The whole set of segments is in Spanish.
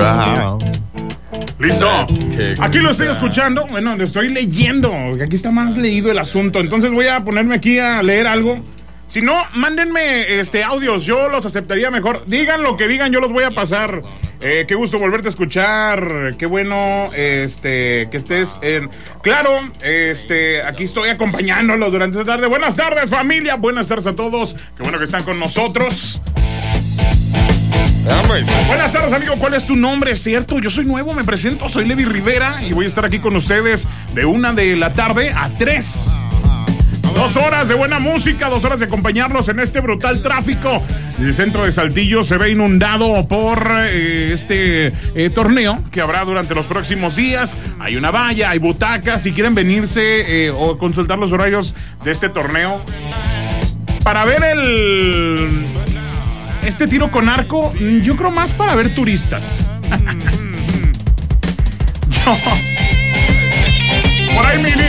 Listo. Aquí lo estoy escuchando. Bueno, lo estoy leyendo. Aquí está más leído el asunto. Entonces voy a ponerme aquí a leer algo. Si no, mándenme audios. Yo los aceptaría mejor. Digan lo que digan, yo los voy a pasar. Qué gusto volverte a escuchar. Qué bueno que estés en... Claro, aquí estoy acompañándolos durante esta tarde. Buenas tardes, familia. Buenas tardes a todos. Qué bueno que están con nosotros. Buenas tardes, amigo. ¿Cuál es tu nombre? ¿Cierto? Yo soy nuevo, me presento. Soy Levi Rivera y voy a estar aquí con ustedes de 1 de la tarde a 3. 2 horas de buena música, 2 horas de acompañarlos en este brutal tráfico. El centro de Saltillo se ve inundado por torneo que habrá durante los próximos días. Hay una valla, hay butacas. Si quieren venirse o consultar los horarios de este torneo para ver este tiro con arco, yo creo más para ver turistas. Por ahí me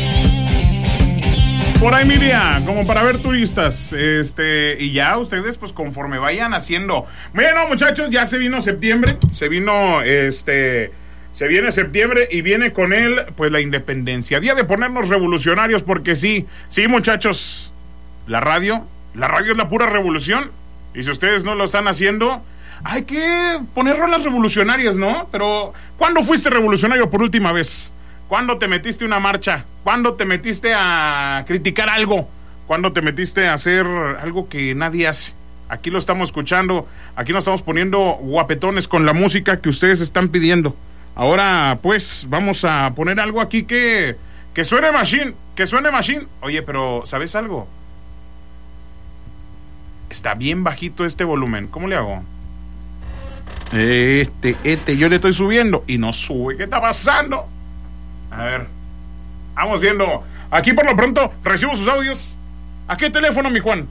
iría, como para ver turistas. Y ya ustedes, pues conforme vayan haciendo. Bueno, muchachos, ya se vino septiembre. Se viene septiembre y viene con él, pues, la independencia. Día de ponernos revolucionarios, porque sí, muchachos. La radio es la pura revolución. Y si ustedes no lo están haciendo, hay que poner rolas revolucionarias, ¿no? Pero, ¿cuándo fuiste revolucionario por última vez? ¿Cuándo te metiste a una marcha? ¿Cuándo te metiste a criticar algo? ¿Cuándo te metiste a hacer algo que nadie hace? Aquí lo estamos escuchando, aquí nos estamos poniendo guapetones con la música que ustedes están pidiendo. Ahora, pues, vamos a poner algo aquí que suene machine, Oye, pero, ¿sabes algo? Está bien bajito este volumen. ¿Cómo le hago? Yo le estoy subiendo y no sube. ¿Qué está pasando? A ver, vamos viendo. Aquí por lo pronto recibo sus audios. ¿A qué teléfono, mi Juan?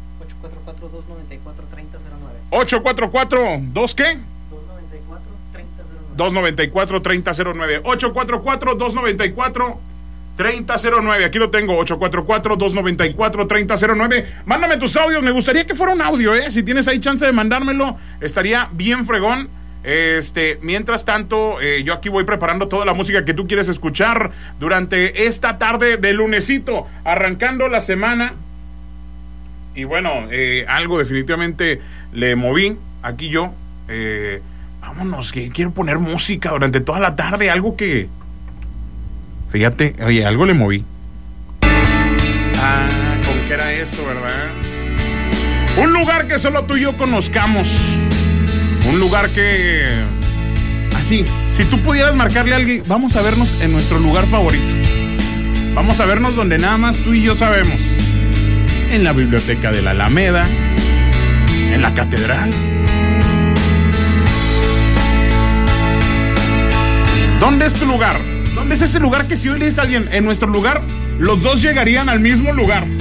844-294-3009. ¿844-2 qué? 294-3009. 844-294-3009. Aquí lo tengo, 844-294-3009. Mándame tus audios. Me gustaría que fuera un audio, Si tienes ahí chance de mandármelo, estaría bien fregón. Mientras tanto, yo aquí voy preparando toda la música que tú quieres escuchar durante esta tarde de lunesito, arrancando la semana. Y bueno, algo definitivamente le moví aquí yo. Vámonos, que quiero poner música durante toda la tarde, algo que... Fíjate, oye, algo le moví. ¿Con qué era eso, verdad? Un lugar que solo tú y yo conozcamos. Un lugar que... Así, si tú pudieras marcarle a alguien, vamos a vernos en nuestro lugar favorito. Vamos a vernos donde nada más tú y yo sabemos. En la biblioteca de la Alameda. En la catedral. ¿Dónde es tu lugar? ¿Dónde es ese lugar que si hoy le dices a alguien en nuestro lugar, los dos llegarían al mismo lugar?